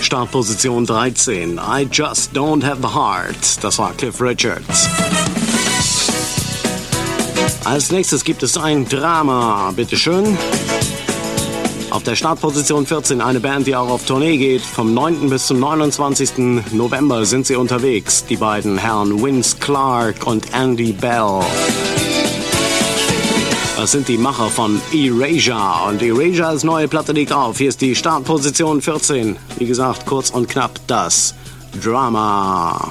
Startposition 13. I Just Don't Have the Heart. Das war Cliff Richards. Als nächstes gibt es ein Drama. Bitteschön. Auf der Startposition 14 eine Band, die auch auf Tournee geht. Vom 9. bis zum 29. November sind sie unterwegs. Die beiden Herren Vince Clarke und Andy Bell. Das sind die Macher von Erasure. Und Erasures neue Platte liegt auf. Hier ist die Startposition 14. Wie gesagt, kurz und knapp das Drama.